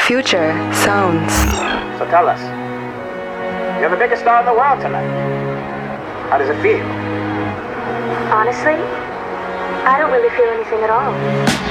Future sounds. So tell us, you're the biggest star in the world tonight. How does it feel? Honestly, I don't really feel anything at all.